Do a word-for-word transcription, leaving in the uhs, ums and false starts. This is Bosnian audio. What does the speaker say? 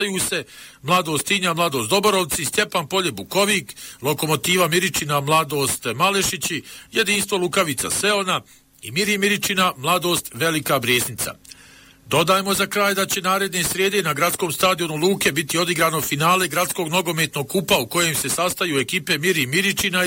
se Mladost Tinja, Mladost Doborovci, Stjepan Polje Bukovik, Lokomotiva Miričina, Mladost Malešići, Jedinstvo Lukavica Seona i Miri Miričina, Mladost Velika Brijesnica. Dodajmo za kraj da će naredne srijede na gradskom stadionu Luke biti odigrano finale gradskog nogometnog kupa u kojem se sastaju ekipe Miri Miričina